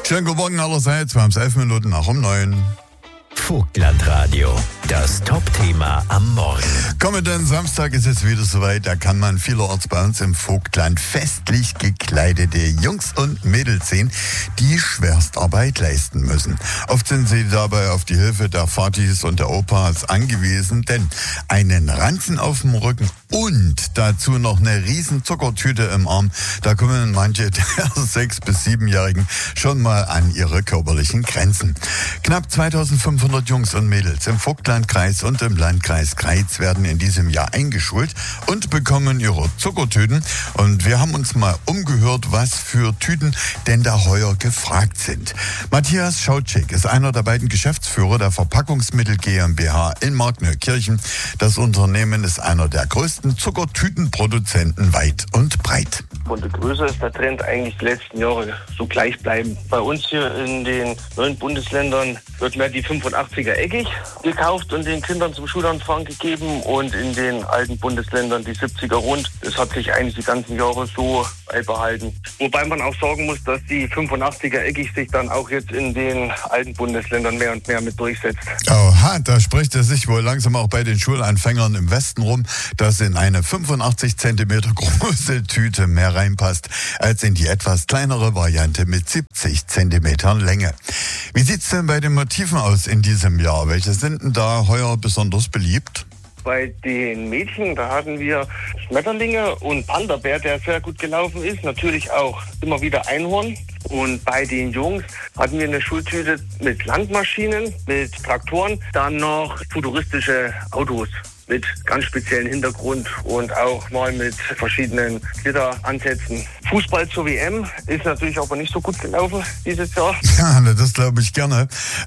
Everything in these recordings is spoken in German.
Schönen guten Morgen allerseits, wir haben es 11 Minuten nach um 9. Vogtlandradio, das Top-Thema am Morgen. Kommenden Samstag ist es wieder soweit, da kann man vielerorts bei uns im Vogtland festlich gekleidete Jungs und Mädels sehen, die Schwerstarbeit leisten müssen. Oft sind sie dabei auf die Hilfe der Vatis und der Opas angewiesen, denn einen Ranzen auf dem Rücken und dazu noch eine riesen Zuckertüte im Arm, da kommen manche der 6- bis 7-Jährigen schon mal an ihre körperlichen Grenzen. Knapp 2500 Jungs und Mädels im Vogtlandkreis und im Landkreis Greiz werden in diesem Jahr eingeschult und bekommen ihre Zuckertüten. Und wir haben uns mal umgehört, was für Tüten denn da heuer gefragt sind. Matthias Schautschik ist einer der beiden Geschäftsführer der Verpackungsmittel GmbH in Markneukirchen. Das Unternehmen ist einer der größten Zuckertütenproduzenten weit und breit. Von der Größe ist der Trend eigentlich die letzten Jahre so gleich bleiben. Bei uns hier in den 9 Bundesländern wird mehr die 85er eckig gekauft und den Kindern zum Schulanfang gegeben und in den alten Bundesländern die 70er rund. Das hat sich eigentlich die ganzen Jahre so beibehalten. Wobei man auch sagen muss, dass die 85er eckig sich dann auch jetzt in den alten Bundesländern mehr und mehr mit durchsetzt. Oha, da spricht es sich wohl langsam auch bei den Schulanfängern im Westen rum, dass in eine 85 Zentimeter große Tüte mehr reinpasst, als in die etwas kleinere Variante mit 70 Zentimetern Länge. Wie sieht's denn bei den Motiven aus in diesem Jahr? Welche sind denn da heuer besonders beliebt? Bei den Mädchen, da hatten wir Schmetterlinge und Panda-Bär, der sehr gut gelaufen ist. Natürlich auch immer wieder Einhorn. Und bei den Jungs hatten wir eine Schultüte mit Landmaschinen, mit Traktoren, dann noch futuristische Autos mit ganz speziellen Hintergrund und auch mal mit verschiedenen Glitteransätzen. Fußball zur WM ist natürlich aber nicht so gut gelaufen dieses Jahr. Ja, das glaube ich gerne.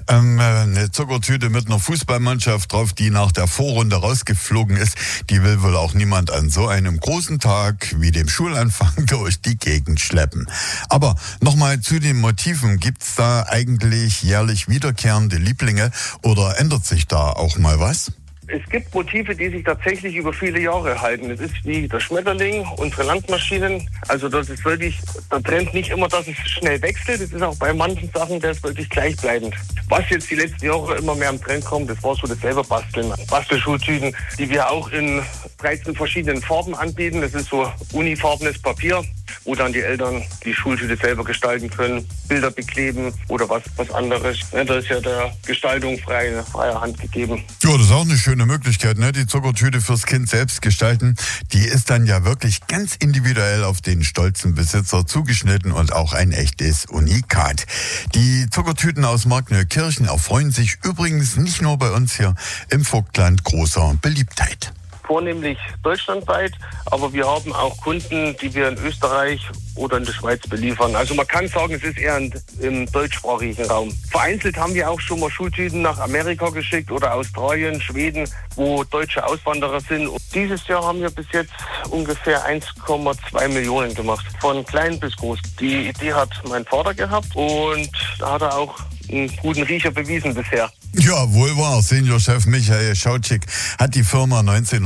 Eine Zuckertüte mit einer Fußballmannschaft drauf, die nach der Vorrunde rausgeflogen ist, die will wohl auch niemand an so einem großen Tag wie dem Schulanfang durch die Gegend schleppen. Aber nochmal zu den Motiven. Gibt's da eigentlich jährlich wiederkehrende Lieblinge oder ändert sich da auch mal was? Es gibt Motive, die sich tatsächlich über viele Jahre halten. Es ist wie der Schmetterling, unsere Landmaschinen. Also das ist wirklich der Trend, nicht immer, dass es schnell wechselt. Es ist auch bei manchen Sachen, der ist wirklich gleichbleibend. Was jetzt die letzten Jahre immer mehr am Trend kommt, das war so das selber Basteln. Bastelschultüten, die wir auch in 13 verschiedenen Farben anbieten. Das ist so unifarbenes Papier, wo dann die Eltern die Schultüte selber gestalten können, Bilder bekleben oder was anderes. Da ist ja der Gestaltung freie Hand gegeben. Ja, das ist auch eine schöne Möglichkeit, ne? Die Zuckertüte fürs Kind selbst gestalten. Die ist dann ja wirklich ganz individuell auf den stolzen Besitzer zugeschnitten und auch ein echtes Unikat. Die Zuckertüten aus Markneukirchen erfreuen sich übrigens nicht nur bei uns hier im Vogtland großer Beliebtheit. Vornehmlich deutschlandweit, aber wir haben auch Kunden, die wir in Österreich oder in der Schweiz beliefern. Also man kann sagen, es ist eher im deutschsprachigen Raum. Vereinzelt haben wir auch schon mal Schultüten nach Amerika geschickt oder Australien, Schweden, wo deutsche Auswanderer sind. Und dieses Jahr haben wir bis jetzt ungefähr 1,2 Millionen gemacht, von klein bis groß. Die Idee hat mein Vater gehabt und da hat er auch einen guten Riecher bewiesen bisher. Ja, wohl wahr. Seniorchef Michael Schautschik hat die Firma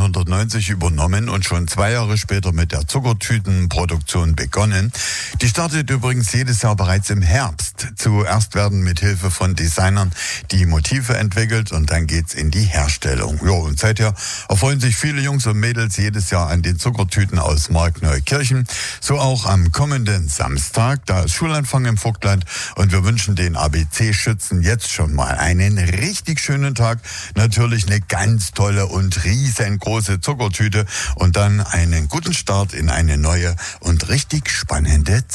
1990 übernommen und schon 2 Jahre später mit der Zuckertütenproduktion begonnen. Die startet übrigens jedes Jahr bereits im Herbst. Zuerst werden mit Hilfe von Designern die Motive entwickelt und dann geht's in die Herstellung. Ja, und seither erfreuen sich viele Jungs und Mädels jedes Jahr an den Zuckertüten aus Markneukirchen. So auch am kommenden Samstag. Da ist Schulanfang im Vogtland und wir wünschen den ABC-Schützen jetzt schon mal einen richtig schönen Tag. Natürlich eine ganz tolle und riesengroße Zuckertüte und dann einen guten Start in eine neue und richtig spannende Zeit.